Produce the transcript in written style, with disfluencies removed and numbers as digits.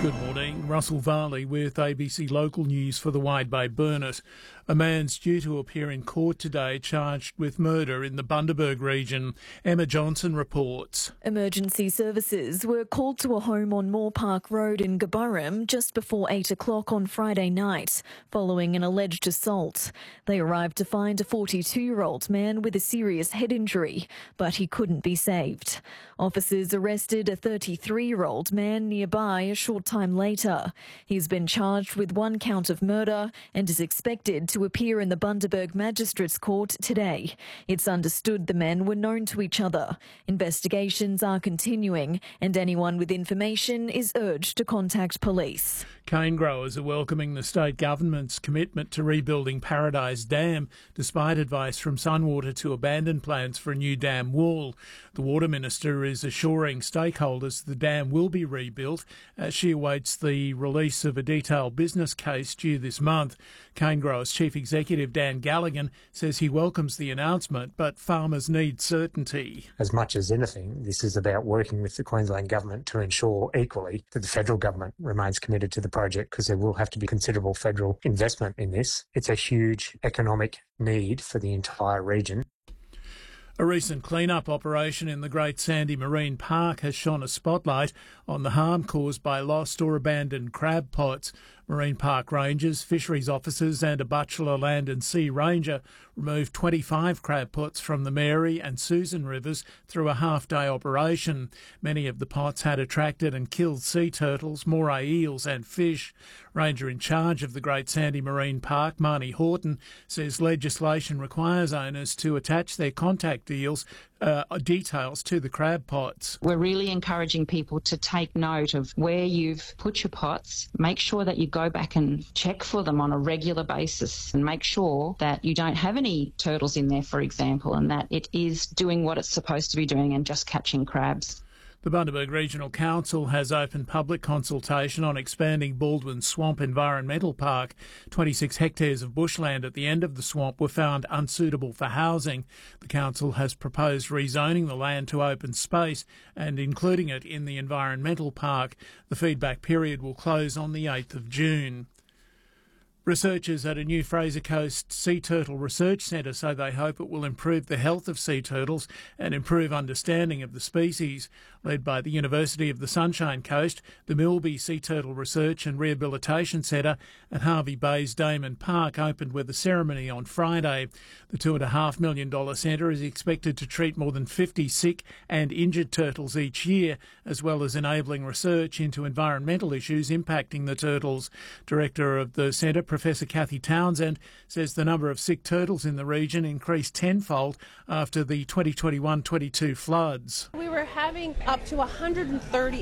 Good morning. Russell Varley with ABC Local News for the Wide Bay Burnett. A man's due to appear in court today charged with murder in the Bundaberg region. Emma Johnson reports. Emergency services were called to a home on Moore Park Road in Gaburram just before 8 o'clock on Friday night, following an alleged assault. They arrived to find a 42-year-old man with a serious head injury, but he couldn't be saved. Officers arrested a 33-year-old man nearby a short time later. He's been charged with one count of murder and is expected to appear in the Bundaberg Magistrates Court today. It's understood the men were known to each other. Investigations are continuing and anyone with information is urged to contact police. Cane growers are welcoming the state government's commitment to rebuilding Paradise Dam, despite advice from Sunwater to abandon plans for a new dam wall. The Water Minister is assuring stakeholders the dam will be rebuilt as she awaits the release of a detailed business case due this month. Cane growers Chief Executive Dan Galligan says he welcomes the announcement, but farmers need certainty. As much as anything, this is about working with the Queensland Government to ensure equally that the federal government remains committed to the project, because there will have to be considerable federal investment in this. It's a huge economic need for the entire region. A recent clean-up operation in the Great Sandy Marine Park has shone a spotlight on the harm caused by lost or abandoned crab pots. Marine Park rangers, fisheries officers and a Bachelor Land and Sea Ranger removed 25 crab pots from the Mary and Susan rivers through a half-day operation. Many of the pots had attracted and killed sea turtles, moray eels and fish. Ranger in charge of the Great Sandy Marine Park, Marnie Horton, says legislation requires owners to attach their contact details to the crab pots. We're really encouraging people to take note of where you've put your pots. Make sure that you go back and check for them on a regular basis and make sure that you don't have any turtles in there, for example, and that it is doing what it's supposed to be doing and just catching crabs. The Bundaberg Regional Council has opened public consultation on expanding Baldwin Swamp Environmental Park. 26 hectares of bushland at the end of the swamp were found unsuitable for housing. The council has proposed rezoning the land to open space and including it in the environmental park. The feedback period will close on the 8th of June. Researchers at a new Fraser Coast Sea Turtle Research Centre say they hope it will improve the health of sea turtles and improve understanding of the species. Led by the University of the Sunshine Coast, the Milby Sea Turtle Research and Rehabilitation Centre at Harvey Bay's Damon Park opened with a ceremony on Friday. The $2.5 million centre is expected to treat more than 50 sick and injured turtles each year, as well as enabling research into environmental issues impacting the turtles. Director of the centre, Professor Kathy Townsend, says the number of sick turtles in the region increased tenfold after the 2021-22 floods. We were having up to 130